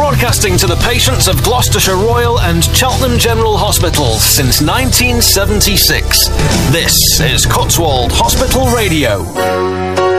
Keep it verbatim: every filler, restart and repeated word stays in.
Broadcasting to the patients of Gloucestershire Royal and Cheltenham General Hospitals since nineteen seventy-six. This is Cotswold Hospital Radio.